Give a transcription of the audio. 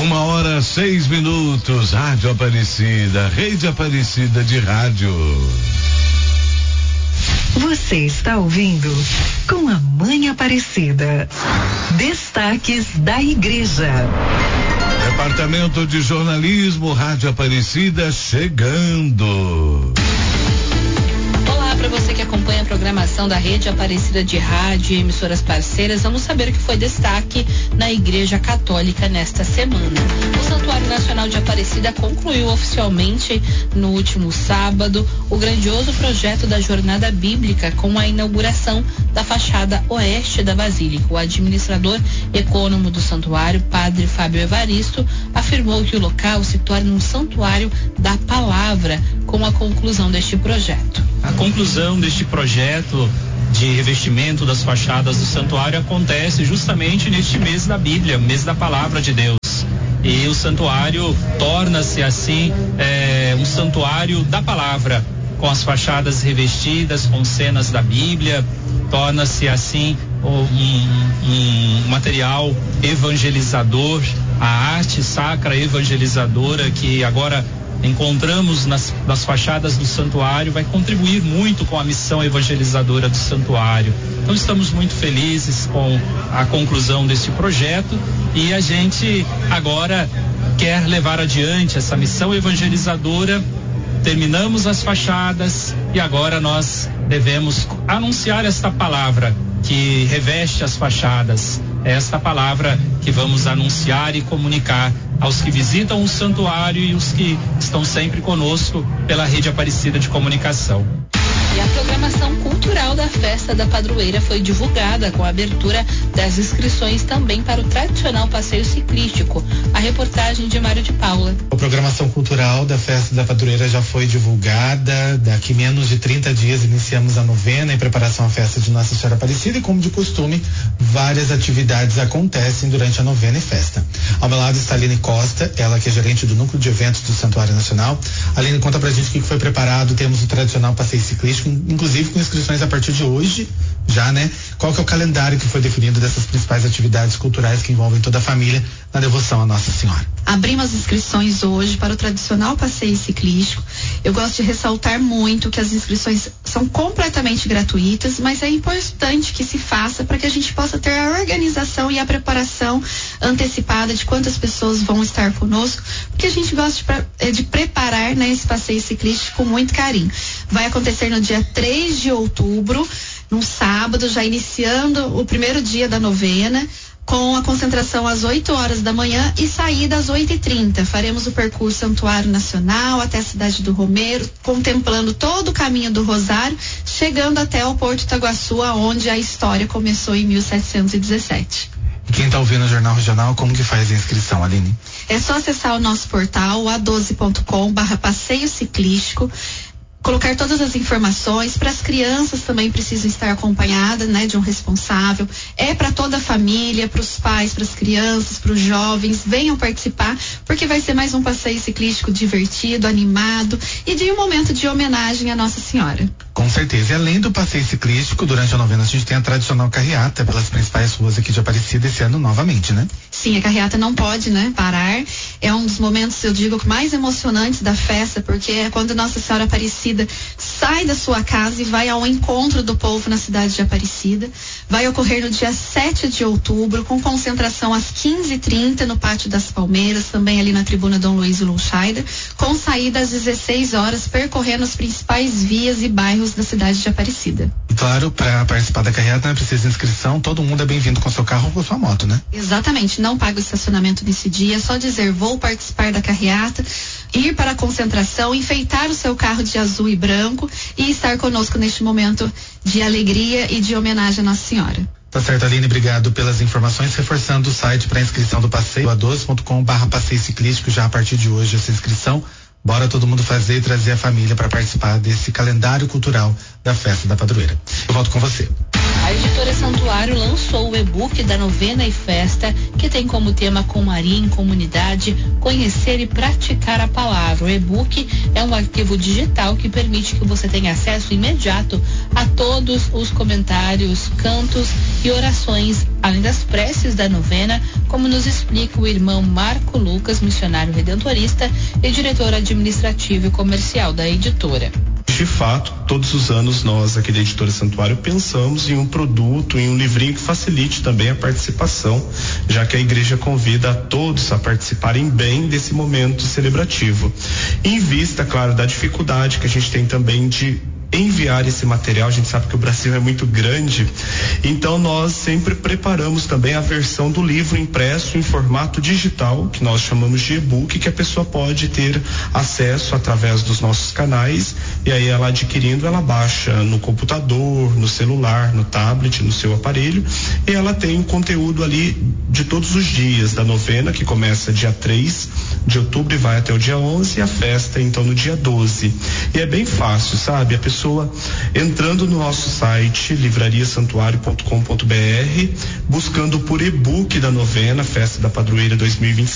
1h06, Rádio Aparecida, Rede Aparecida de Rádio. Você está ouvindo Com a Mãe Aparecida. Destaques da Igreja. Departamento de Jornalismo, Rádio Aparecida chegando. Olá para você que acompanha a programação da Rede Aparecida de Rádio e emissoras parceiras. Vamos saber o que foi destaque na Igreja Católica nesta semana. O Santuário Nacional de Aparecida concluiu oficialmente no último sábado o grandioso projeto da Jornada Bíblica com a inauguração da fachada oeste da Basílica. O administrador ecônomo do santuário, Padre Fábio Evaristo, afirmou que o local se torna um santuário da palavra com a conclusão deste projeto. A conclusão deste projeto de revestimento das fachadas do santuário acontece justamente neste mês da Bíblia, mês da Palavra de Deus. E o santuário torna-se assim um santuário da palavra, com as fachadas revestidas com cenas da Bíblia. Torna-se assim um material evangelizador, a arte sacra evangelizadora que agora encontramos nas fachadas do santuário vai contribuir muito com a missão evangelizadora do santuário. Então estamos muito felizes com a conclusão deste projeto e a gente agora quer levar adiante essa missão evangelizadora. Terminamos as fachadas e agora nós devemos anunciar esta palavra que reveste as fachadas. É esta palavra que vamos anunciar e comunicar aos que visitam o santuário e os que estão sempre conosco pela Rede Aparecida de Comunicação. E a programação cultural da Festa da Padroeira foi divulgada com a abertura das inscrições também para o tradicional passeio ciclístico. A reportagem de Mário de Paula. A programação cultural da Festa da Padroeira já foi divulgada. Daqui menos de 30 dias iniciamos a novena em preparação à festa de Nossa Senhora Aparecida e, como de costume, várias atividades acontecem durante a novena e festa. Ao meu lado está a Aline Costa, ela que é gerente do Núcleo de Eventos do Santuário Nacional. Aline, conta pra gente o que foi preparado. Temos o tradicional passeio ciclístico, inclusive com inscrições a partir de hoje, já, né? Qual que é o calendário que foi definido dessas principais atividades culturais que envolvem toda a família na devoção à Nossa Senhora? Abrimos as inscrições hoje para o tradicional passeio ciclístico. Eu gosto de ressaltar muito que as inscrições são completamente gratuitas, mas é importante que se faça para que a gente possa ter a organização e a preparação antecipada de quantas pessoas vão estar conosco, porque a gente gosta de preparar, né, esse passeio ciclístico com muito carinho. Vai acontecer no dia 3 de outubro, num sábado, já iniciando o primeiro dia da novena, com a concentração às 8 horas da manhã e saída às 8h30. Faremos o percurso Santuário Nacional até a cidade do Romeiro, contemplando todo o caminho do Rosário, chegando até o Porto Itaguaçu, onde a história começou em 1717. E quem está ouvindo o Jornal Regional, como que faz a inscrição, Aline? É só acessar o nosso portal, a12.com/passeio ciclístico, colocar todas as informações. Para as crianças também precisam estar acompanhadas, né, de um responsável. É para toda a família, para os pais, para as crianças, para os jovens. Venham participar, porque vai ser mais um passeio ciclístico divertido, animado e de um momento de homenagem à Nossa Senhora. Com certeza. E além do passeio ciclístico, durante a novena a gente tem a tradicional carreata pelas principais ruas aqui de Aparecida esse ano novamente, né? Sim, a carreata não pode, né, parar. É um dos momentos, eu digo, mais emocionantes da festa, porque é quando Nossa Senhora Aparecida sai da sua casa e vai ao encontro do povo na cidade de Aparecida. Vai ocorrer no dia 7 de outubro, com concentração às 15h30 no Pátio das Palmeiras, também ali na Tribuna Dom Luiz Lulscheider, com saída às 16 horas, percorrendo as principais vias e bairros da cidade de Aparecida. E claro, para participar da carreata não precisa de inscrição, todo mundo é bem-vindo com seu carro ou com sua moto, né? Exatamente, não paga o estacionamento nesse dia, é só dizer vou participar da carreata, ir para a concentração, enfeitar o seu carro de azul e branco e estar conosco neste momento de alegria e de homenagem à Nossa Senhora. Tá certo, Aline, obrigado pelas informações. Reforçando o site para inscrição do passeio, a12.com/passeio ciclístico, já a partir de hoje essa inscrição. Bora todo mundo fazer e trazer a família para participar desse calendário cultural da Festa da Padroeira. Eu volto com você. A editora Santuário lançou o e-book da novena e festa, que tem como tema Com Maria em Comunidade, conhecer e praticar a palavra. O e-book é um arquivo digital que permite que você tenha acesso imediato a todos os comentários, cantos e orações, além das preces da novena, como nos explica o irmão Marco Lucas, missionário redentorista e diretor administrativo e comercial da editora. De fato, todos os anos nós aqui da Editora Santuário pensamos em um produto, em um livrinho que facilite também a participação, já que a igreja convida a todos a participarem bem desse momento celebrativo. Em vista, claro, da dificuldade que a gente tem também de enviar esse material, a gente sabe que o Brasil é muito grande, então nós sempre preparamos também a versão do livro impresso em formato digital, que nós chamamos de e-book, que a pessoa pode ter acesso através dos nossos canais, e aí ela adquirindo, ela baixa no computador, no celular, no tablet, no seu aparelho, e ela tem conteúdo ali de todos os dias da novena, que começa dia 3 de outubro e vai até o dia 11, e a festa então no dia 12. E é bem fácil, sabe? A pessoa entrando no nosso site livrariasantuario.com.br, buscando por e-book da novena Festa da Padroeira 2025,